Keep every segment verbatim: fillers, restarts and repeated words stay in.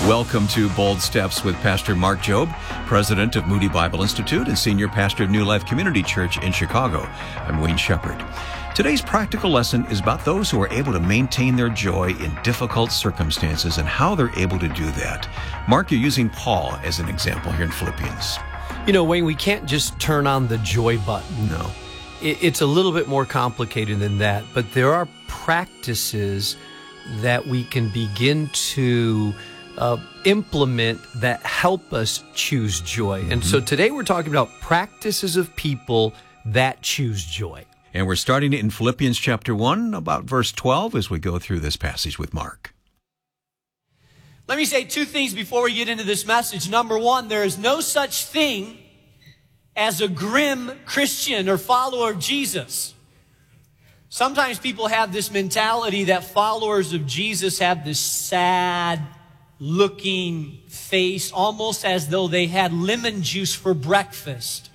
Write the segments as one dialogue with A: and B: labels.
A: Welcome to Bold Steps with Pastor Mark Jobe, president of Moody Bible Institute and senior pastor of New Life Community Church in Chicago. I'm Wayne Shepherd. Today's practical lesson is about those who are able to maintain their joy in difficult circumstances and how they're able to do that. Mark, you're using Paul as an example here in Philippians.
B: You know, Wayne, we can't just turn on the joy button.
A: No.
B: It's a little bit more complicated than that, but there are practices that we can begin to Uh, implement that help us choose joy. Mm-hmm. And so today we're talking about practices of people that choose joy.
A: And we're starting it in Philippians chapter one, about verse twelve, as we go through this passage with Mark.
C: Let me say two things before we get into this message. Number one, there is no such thing as a grim Christian or follower of Jesus. Sometimes people have this mentality that followers of Jesus have this sad looking face, almost as though they had lemon juice for breakfast.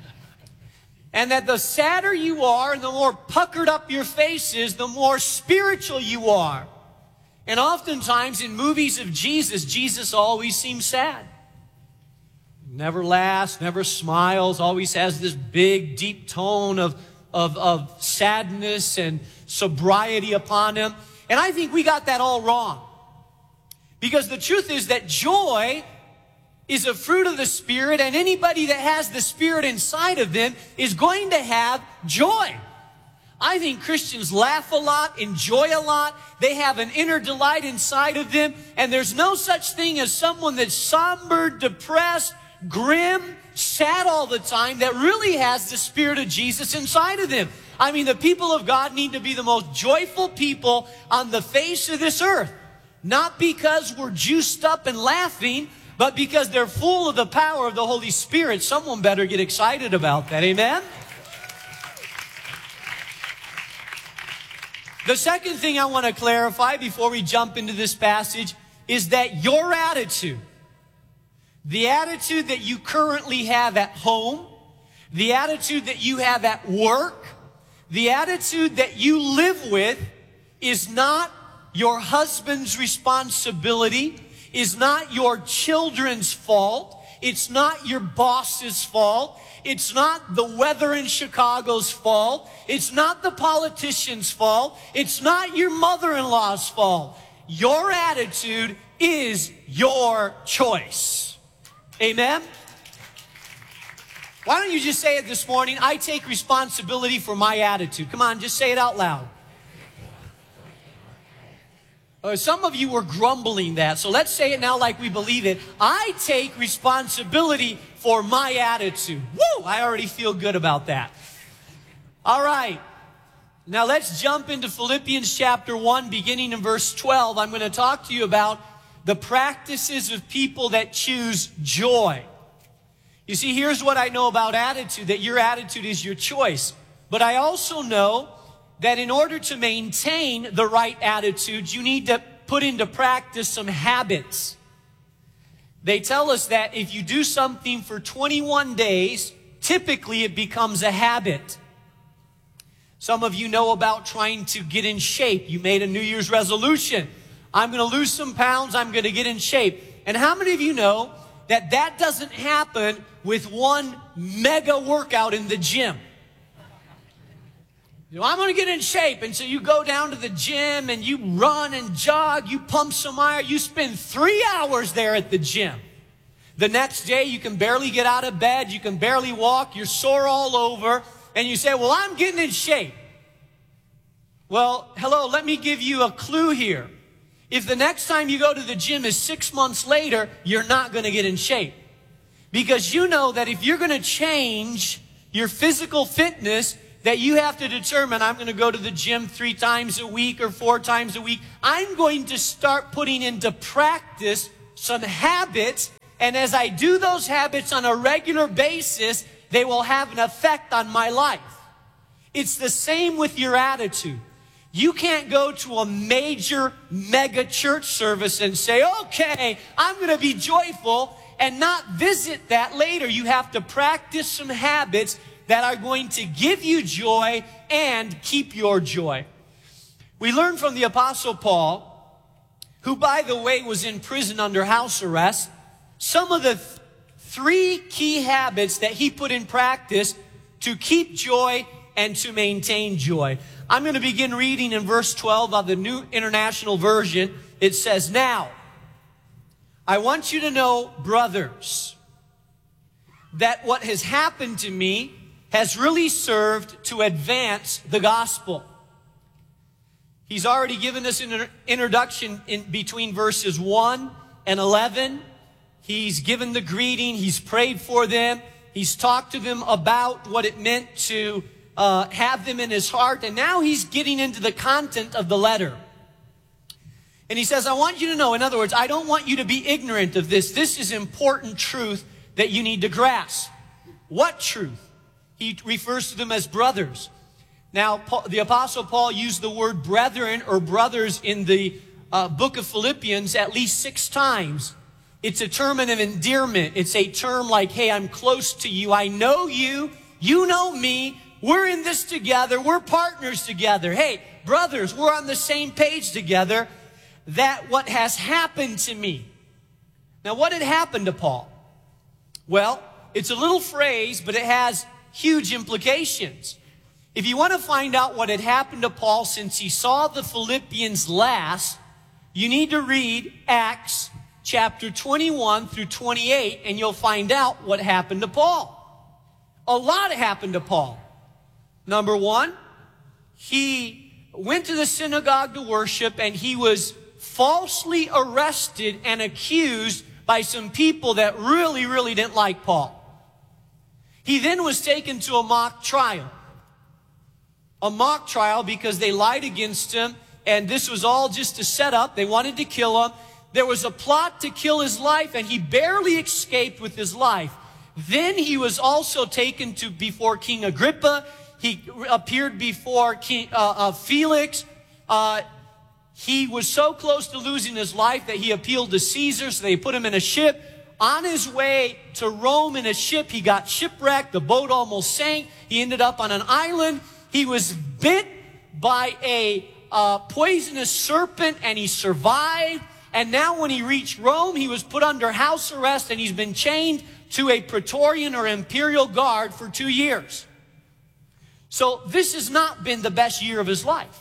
C: And that the sadder you are and the more puckered up your face is, the more spiritual you are. And oftentimes in movies of Jesus, Jesus always seems sad. Never laughs, never smiles, always has this big, deep tone of, of, of sadness and sobriety upon him. And I think we got that all wrong. Because the truth is that joy is a fruit of the Spirit, and anybody that has the Spirit inside of them is going to have joy. I think Christians laugh a lot, enjoy a lot. They have an inner delight inside of them, and there's no such thing as someone that's somber, depressed, grim, sad all the time that really has the Spirit of Jesus inside of them. I mean, the people of God need to be the most joyful people on the face of this earth. Not because we're juiced up and laughing, but because they're full of the power of the Holy Spirit. Someone better get excited about that. Amen? The second thing I want to clarify before we jump into this passage is that your attitude, the attitude that you currently have at home, the attitude that you have at work, the attitude that you live with is not your husband's responsibility, is not your children's fault. It's not your boss's fault. It's not the weather in Chicago's fault. It's not the politician's fault. It's not your mother-in-law's fault. Your attitude is your choice. Amen? Why don't you just say it this morning? I take responsibility for my attitude. Come on, just say it out loud. Uh, some of you were grumbling that, so let's say it now like we believe it. I take responsibility for my attitude. Woo! I already feel good about that. All right. Now let's jump into Philippians chapter one, beginning in verse twelve. I'm going to talk to you about the practices of people that choose joy. You see, here's what I know about attitude, that your attitude is your choice. But I also know that in order to maintain the right attitude, you need to put into practice some habits. They tell us that if you do something for twenty-one days, typically it becomes a habit. Some of you know about trying to get in shape. You made a New Year's resolution. I'm going to lose some pounds. I'm going to get in shape. And how many of you know that that doesn't happen with one mega workout in the gym? You know, I'm going to get in shape. And so you go down to the gym and you run and jog. You pump some iron. You spend three hours there at the gym. The next day, you can barely get out of bed. You can barely walk. You're sore all over. And you say, well, I'm getting in shape. Well, hello, let me give you a clue here. If the next time you go to the gym is six months later, you're not going to get in shape. Because you know that if you're going to change your physical fitness, that you have to determine, I'm going to go to the gym three times a week or four times a week. I'm going to start putting into practice some habits. And as I do those habits on a regular basis, they will have an effect on my life. It's the same with your attitude. You can't go to a major mega church service and say, okay, I'm going to be joyful, and not visit that later. You have to practice some habits that are going to give you joy and keep your joy. We learn from the Apostle Paul who, by the way, was in prison under house arrest, some of the th- three key habits that he put in practice to keep joy and to maintain joy. I'm going to begin reading in verse twelve of the New International Version. It says, "Now, I want you to know, brothers, that what has happened to me has really served to advance the gospel." He's already given us an introduction in between verses one and eleven. He's given the greeting. He's prayed for them. He's talked to them about what it meant to uh, have them in his heart. And now he's getting into the content of the letter. And he says, I want you to know, in other words, I don't want you to be ignorant of this. This is important truth that you need to grasp. What truth? He refers to them as brothers. Now, Paul, the Apostle Paul used the word brethren or brothers in the uh, book of Philippians at least six times. It's a term of endearment. It's a term like, hey, I'm close to you. I know you. You know me. We're in this together. We're partners together. Hey, brothers, we're on the same page together. That what has happened to me. Now, what had happened to Paul? Well, it's a little phrase, but it has huge implications. If you want to find out what had happened to Paul since he saw the Philippians last, you need to read Acts chapter twenty-one through twenty-eight, and you'll find out what happened to Paul. A lot happened to Paul. Number one, he went to the synagogue to worship, and he was falsely arrested and accused by some people that really, really didn't like Paul. He then was taken to a mock trial. A mock trial because they lied against him, and this was all just a setup. They wanted to kill him. There was a plot to kill his life, and he barely escaped with his life. Then he was also taken to before King Agrippa. He appeared before King uh, uh, Felix. Uh, he was so close to losing his life that he appealed to Caesar, so they put him in a ship. On his way to Rome in a ship, he got shipwrecked. The boat almost sank. He ended up on an island. He was bit by a uh, poisonous serpent, and he survived. And now when he reached Rome, he was put under house arrest, and he's been chained to a Praetorian or imperial guard for two years. So this has not been the best year of his life.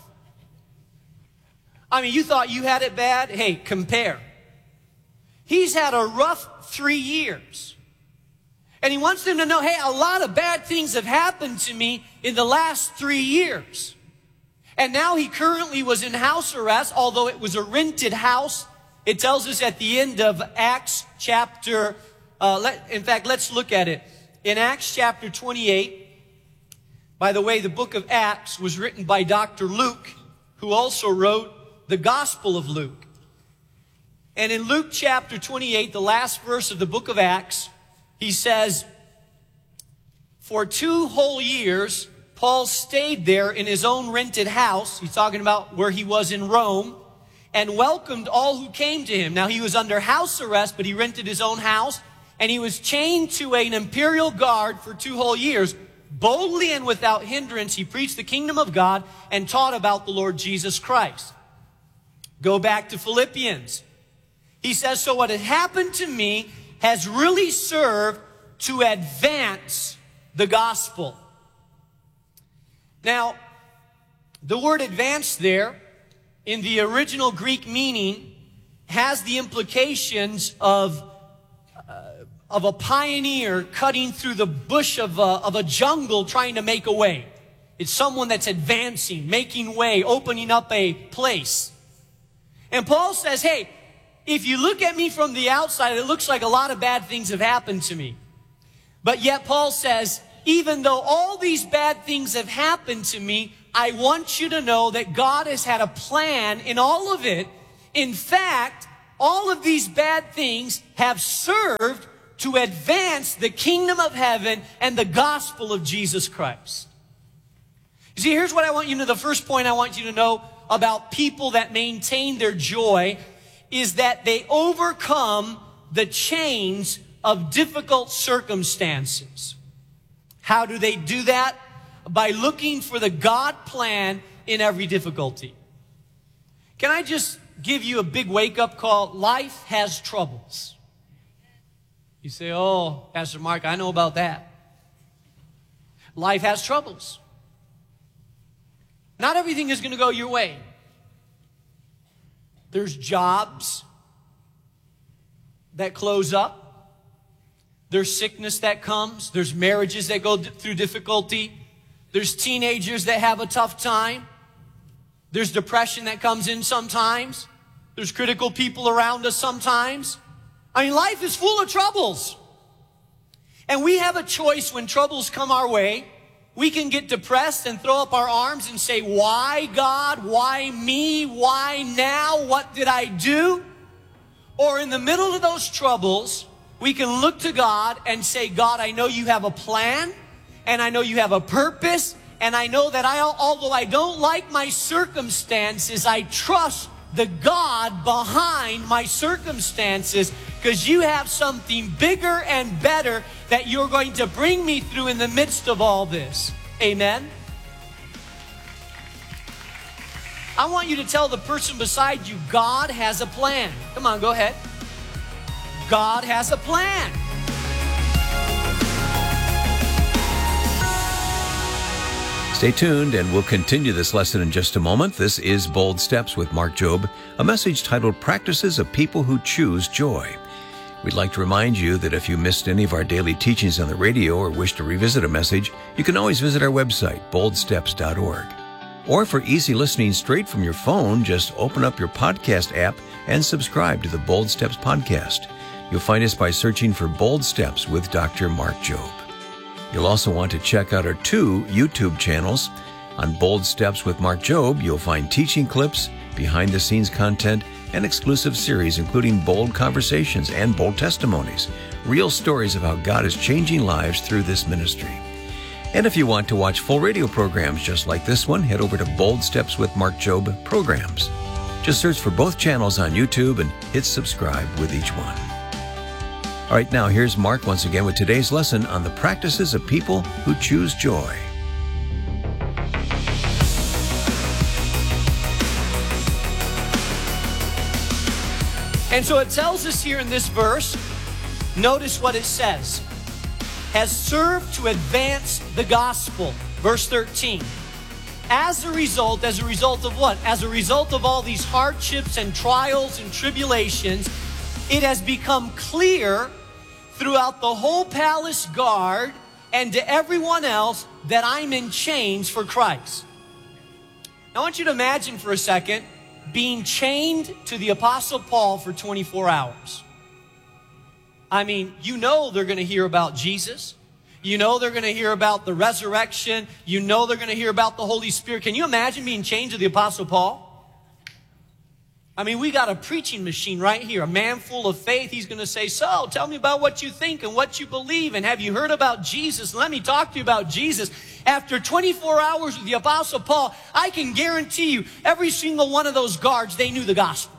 C: I mean, you thought you had it bad? Hey, compare. He's had a rough three years. And he wants them to know, hey, a lot of bad things have happened to me in the last three years. And now he currently was in house arrest, although it was a rented house. It tells us at the end of Acts chapter, uh, let, in fact, let's look at it. In Acts chapter twenty-eight, by the way, the book of Acts was written by Doctor Luke, who also wrote the Gospel of Luke. And in Luke chapter twenty-eight, the last verse of the book of Acts, he says, for two whole years, Paul stayed there in his own rented house. He's talking about where he was in Rome, and welcomed all who came to him. Now, he was under house arrest, but he rented his own house, and he was chained to an imperial guard for two whole years. Boldly and without hindrance, he preached the kingdom of God and taught about the Lord Jesus Christ. Go back to Philippians. He says, so what had happened to me has really served to advance the gospel. Now, the word advance there, in the original Greek meaning, has the implications of, uh, of a pioneer cutting through the bush of a, of a jungle trying to make a way. It's someone that's advancing, making way, opening up a place. And Paul says, hey, if you look at me from the outside, it looks like a lot of bad things have happened to me. But yet Paul says, even though all these bad things have happened to me, I want you to know that God has had a plan in all of it. In fact, all of these bad things have served to advance the kingdom of heaven and the gospel of Jesus Christ. You see, here's what I want you to know. The first point I want you to know about people that maintain their joy is that they overcome the chains of difficult circumstances. How do they do that? By looking for the God plan in every difficulty. Can I just give you a big wake-up call. Life has troubles. You say, oh, Pastor Mark, I know about that. Life has troubles. Not everything is going to go your way. There's jobs that close up. There's sickness that comes. There's marriages that go through difficulty. There's teenagers that have a tough time. There's depression that comes in sometimes. There's critical people around us sometimes. I mean, life is full of troubles. And we have a choice when troubles come our way. We can get depressed and throw up our arms and say, why, God? Why me? Why now? What did I do? Or in the middle of those troubles, we can look to God and say, God, I know you have a plan, and I know you have a purpose, and I know that I, although I don't like my circumstances, I trust the God behind my circumstances, because you have something bigger and better that you're going to bring me through in the midst of all this. Amen? I want you to tell the person beside you, God has a plan. Come on, go ahead. God has a plan.
A: Stay tuned, and we'll continue this lesson in just a moment. This is Bold Steps with Mark Jobe, a message titled Practices of People Who Choose Joy. We'd like to remind you that if you missed any of our daily teachings on the radio or wish to revisit a message, you can always visit our website, bold steps dot org. Or for easy listening straight from your phone, just open up your podcast app and subscribe to the Bold Steps podcast. You'll find us by searching for Bold Steps with Doctor Mark Jobe. You'll also want to check out our two YouTube channels. On Bold Steps with Mark Jobe, you'll find teaching clips, behind-the-scenes content, and exclusive series including bold conversations and bold testimonies, real stories of how God is changing lives through this ministry. And if you want to watch full radio programs just like this one, head over to Bold Steps with Mark Jobe programs. Just search for both channels on YouTube and hit subscribe with each one. All right, now here's Mark once again with today's lesson on the practices of people who choose joy.
C: And so it tells us here in this verse, notice what it says. Has served to advance the gospel. Verse thirteen. As a result, as a result of what? As a result of all these hardships and trials and tribulations, it has become clear throughout the whole palace guard and to everyone else that I'm in chains for Christ. Now I want you to imagine for a second being chained to the Apostle Paul for twenty-four hours. I mean, you know they're going to hear about Jesus. You know they're going to hear about the resurrection. You know they're going to hear about the Holy Spirit. Can you imagine being chained to the Apostle Paul? I mean, we got a preaching machine right here, a man full of faith. He's going to say, so tell me about what you think and what you believe. And have you heard about Jesus? Let me talk to you about Jesus. After twenty-four hours with the Apostle Paul, I can guarantee you every single one of those guards, they knew the gospel.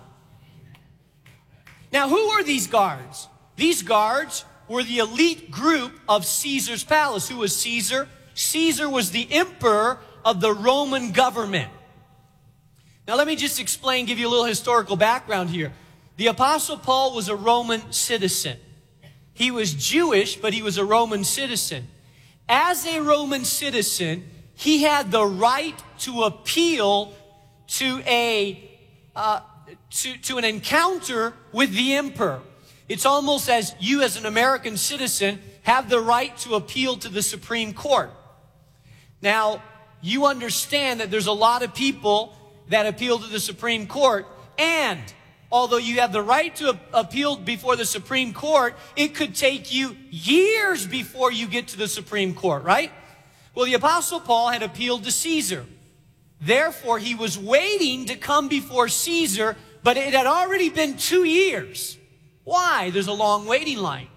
C: Now, who were these guards? These guards were the elite group of Caesar's palace. Who was Caesar? Caesar was the emperor of the Roman government. Now let me just explain, give you a little historical background here. The Apostle Paul was a Roman citizen. He was Jewish, but he was a Roman citizen. As a Roman citizen, he had the right to appeal to a uh, to, to an encounter with the emperor. It's almost as you as an American citizen have the right to appeal to the Supreme Court. Now, you understand that there's a lot of people that appeal to the Supreme Court, and although you have the right to appeal before the Supreme Court, it could take you years before you get to the Supreme Court, right? Well, the Apostle Paul had appealed to Caesar. Therefore, he was waiting to come before Caesar, but it had already been two years. Why? There's a long waiting line.